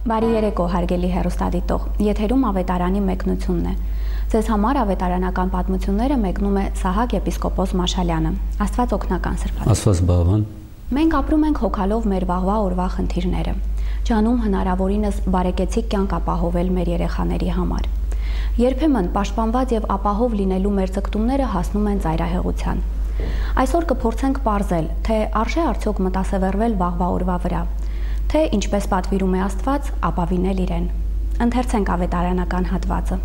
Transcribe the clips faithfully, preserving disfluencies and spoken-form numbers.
Բարի երեկո, հարգելի հեռուստադիտող, եթերում ավետարանի մեկնությունն է։ Ձեզ համար ավետարանական պատմությունները մեկնում է Սահակ եպիսկոպոս Մաշալյանը։ Աստված օգնական սրբազան։ Աստված բավան։ Մենք ապրում ենք հոգալով մեր վաղվա օրվա խնդիրները։ Ջանում հնարավորինս բարեկեցիկ կյանք ապահովել մեր երեխաների համար։ Երբեմն պաշտպանված եւ ապահով լինելու մեր ձգտումները հասնում են ծայրահեղության։ Այսօր կփորձենք պարզել, թե արժե արդյոք մտասևեռվել վաղվա օրվա վրա, թե ինչպես պատվիրում է Աստված, ապավինել իրեն։ Ընթերցենք ավետարանական հատվածը։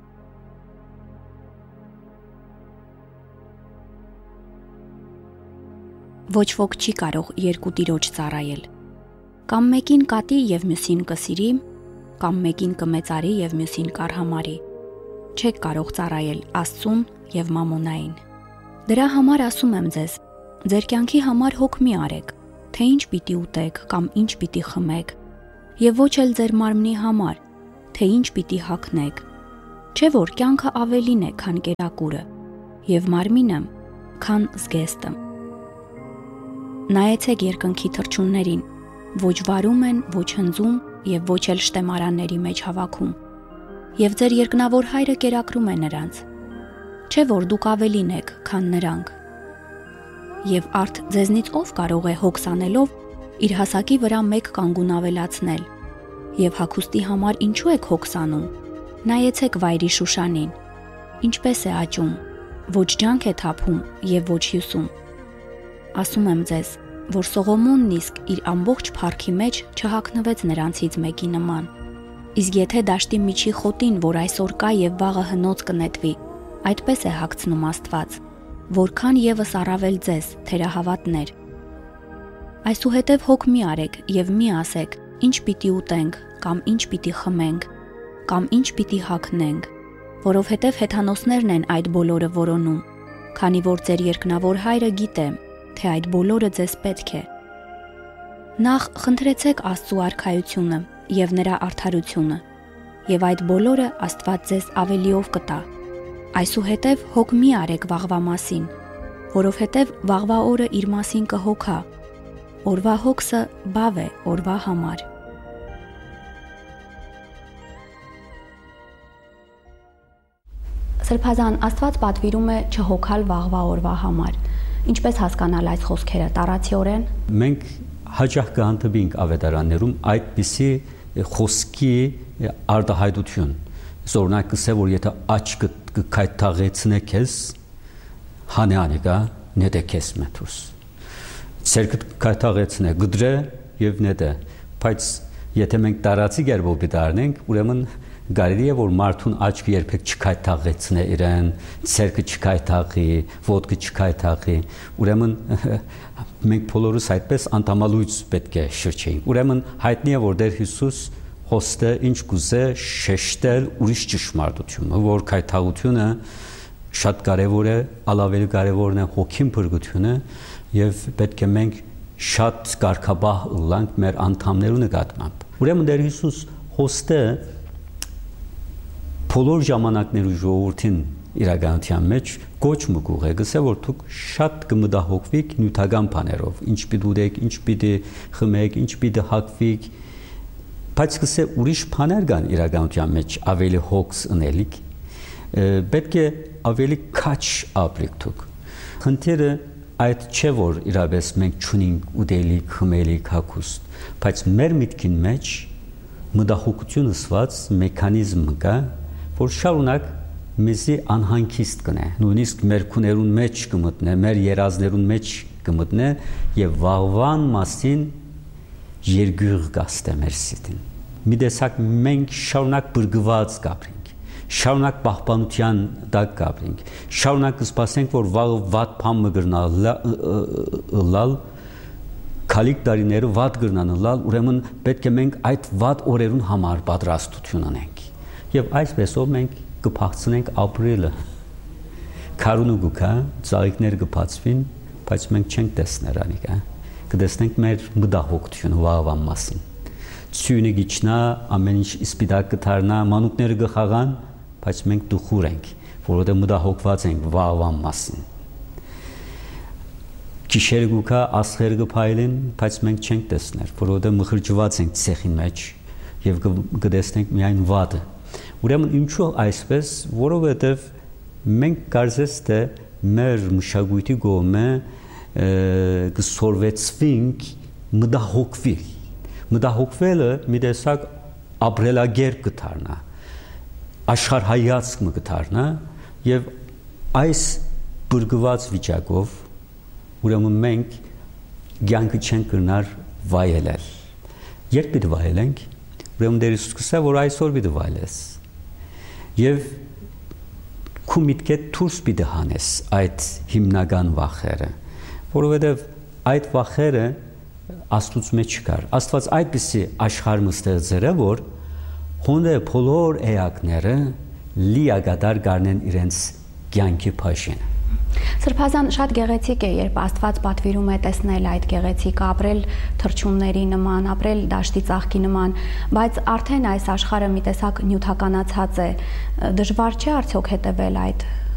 Ոչ ոք չի կարող երկու տիրոջ ծառայել։ Կամ մեկին կատի եւ մյուսին կսիրի, կամ մեկին կմեծարի եւ մյուսին կարհամարի։ Չեք կարող ծառայել Աստծուն եւ մամոնային։ Դրա համար ասում եմ ձեզ, ձեր կյանքի համար հոգ մի արեք, թե ինչ պիտի ուտեք կամ ինչ պիտի խմեք, եւ ոչ էլ ձեր մարմնի համար, թե ինչ պիտի հագնեք։ Չէ՞ որ կյանքը ավելին է, քան կերակուրը, եւ մարմինը, քան զգեստը։ Նայեցեք երկնքի թռչուններին, ոչ վարում են, ոչ հնձում եւ ոչ էլ շտեմարանների մեջ հավաքում։ Եվ ձեր երկնավոր Հայրը կերակրում է նրանց։ Չէ՞ որ դուք ավելին եք, քան նրանք։ Եվ արդ ձեզնից ով կարող է հոգս անելով իր հասակի վրա մեկ կանգուն ավելացնել։ Եվ հագուստի համար ինչու եք հոգս անում։ Նայեցեք վայրի Շուշանին, ինչպես է աճում, ոչ ջանք է թափում եւ ոչ հյուսում։ Ասում եմ ձեզ, որ Սողոմոնն իսկ իր ամբողջ փառքի մեջ չհագնվեց նրանցից մեկի նման։ Իսկ եթե դաշտի միջի խոտին, որ այսօր կա եւ վաղը հնոց կնետվի, այդպես է հագցնում Աստված, որքան եւս առավել ձեզ, թերահավատներ։ Այսուհետև հոգ մի արեք եւ մի ասեք, ինչ պիտի ուտենք, կամ ինչ պիտի խմենք, կամ ինչ պիտի հագնենք, որովհետև հեթանոսներն են այդ բոլորը որոնում, քանի որ ձեր երկնավոր Հայրը գիտե, թե այդ բոլորը ձեզ պետք է։ Նախ խնդրեցեք Աստծու արքայությունը եւ նրա արդարությունը, եւ այդ բոլորը Աստված ձեզ ավելիով կտա։ Այսուհետև հոգ մի արեք վաղվա մասին, որովհետև վաղվա օրը իր մասին կհոգա, օրվա հոգսը բավ է օրվա համար։ Սրբազան, Աստված պատվիրում է չհոգալ վաղվա օրվա համար։ Ինչպես հասկանալ այս խոսքերը տառացիորեն։ Մենք հաճախ կհանդիպենք ավետարաններում այդպիսի խոսքի արտահայտություն։ Օրինակ ասեմ, որ եթե աչքը կքայթաղեցնե քեզ, հանեանիկա նետեքես մեթուս։ Ցերկը քայթաղեցնե գդրե եւ նետե։ Բայց եթե մենք տարածի գերբով դառնենք, ուրեմն գարելի է որ մարդուն աչքը երբեք չքայթաղեցնե իրեն, ցերկը չքայթաղի, ոտքը չքայթաղի։ Ուրեմն մենք բոլորս այդպես անտամալույց պետք է շրջեինք։ Ուրեմն հայտնի է որ Տեր Հիսուս խոստը ինչ կուզե շեշտել ուրիշ ճշմարտությունը, որ քայթաղությունը շատ կարևոր է, ալավելի կարևորն է հոգին փրկությունը եւ պետք է մենք շատ կարգաբահ ըլլանք մեր անդամներու նկատմամբ։ Ուրեմն Տեր Հիսուս խոստը բոլոր ժամանակներու ժողովրդին իրականության մեջ կոչ մգուղ է, գսե որ դուք շատ կմտահոգվիք նյութական բաներով, ինչ պիտի ուտեք, ինչ պիտի խմեք, ինչ պիտի հագվիք, բայց գսե ուրիշ բաներ կան իրականության մեջ ավելի հոգս ունելիք, պետք է ավելի քաչ ապրեք դուք։ Խնդիրը այդ չէ որ իրապես մենք չունենք ուտելիք, խմելիք, հագուստ, բայց մեր միտքին մեջ մտահոգություն ըսված մեխանիզմ կա, որ շարունակ մեզի անհանգիստ կնե, նույնիսկ մեր քուներուն մեջ կմտնե, մեր երազներուն մեջ կմտնե եւ վաղվան մասին երգյուղ գաստե մեր սիտին։ Մի տեսակ մենք շարունակ բրգված կապրենք, շարունակ պահպանության տակ կապրենք, շարունակ կսպասենք, որ վաղը վատ բան մգրնալ լալ, քալիք տարիները վատ գրնան լալ, ուրեմն պետք է մենք այդ վատ օրերուն համար պատրաստություն ունենք։ Եվ այսպեսով մենք կփախցնենք ապրելը։ Քարունը գուքա, ծաղիկները կբացվին, բայց մենք չենք տեսներ անիկա։ Կտեսնենք մեր մտահոգությունը վաղվան մասին։ Ցյունը գիչնա, ամեն ինչ իսպիտակ կդառնա, մանուկները կխաղան, բայց մենք դուխուր ենք, որովհետև մտահոգված ենք վաղվան մասին։ Գիշերը գուքա, աստղերը կփայլեն, բայց մենք չենք տեսներ, որովհետև մխրճված ենք ցեխի մեջ եւ կտեսնենք միայն վատը։ Ուրեմն ինչու այսպես, որովհետեւ մենք կարծես թե մեր մշակույթի կողմը կսորվեցվենք մտահոգվել։ Մտահոգվելը մի տեսակ ապրելագեր կդառնա, աշխարհայացք կդառնա եւ այս բրգված վիճակով ուրեմն մենք կյանքը չենք կրնար վայելել։ Երբ պիտի վայելենք, ուրեմն Տեր Հիսուս կսա, որ այսօր պիտի վայելես։ Եվ քու միտքեդ դուրս պիտի հանես այդ հիմնական վախերը, որովհետև այդ վախերը Աստծուց մեջ չկար։ Աստված այդպիսի աշխարհ ստեղծել է, որ հոնդե բոլոր էակները լիակատար գարնեն իրենց կյանքի փաշինը։ Սրբազան շատ գեղեցիկ է, երբ Աստված պատվիրում է տեսնել այդ գեղեցիկը, ապրել թռչունների նման, ապրել դաշտի ծաղկի նման, բայց արդեն այս աշխարհը մի տեսակ նյութականացած է։ Դժվար չէ արդյոք հետևել այդ